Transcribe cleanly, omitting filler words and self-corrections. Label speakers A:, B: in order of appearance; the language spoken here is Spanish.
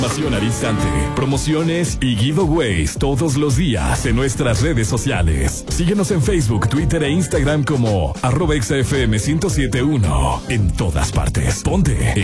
A: Información al instante, promociones y giveaways todos los días en nuestras redes sociales. Síguenos en Facebook, Twitter e Instagram como @XFM 1071. En todas partes. Ponte